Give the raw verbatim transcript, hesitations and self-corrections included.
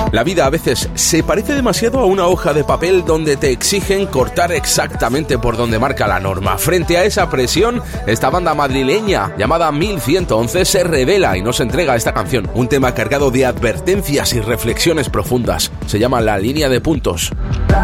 La vida a veces se parece demasiado a una hoja de papel donde te exigen cortar exactamente por donde marca la norma. Frente a esa presión, esta banda madrileña llamada mil ciento once se revela y nos entrega esta canción, un tema cargado de advertencias y reflexiones profundas. Se llama La línea de puntos.